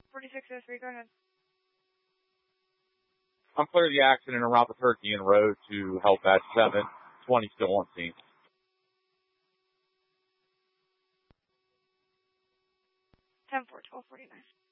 4603, go ahead. I'm clear of the accident around the Turkey and Road to help at 720 still on scene. 10-4, 1249.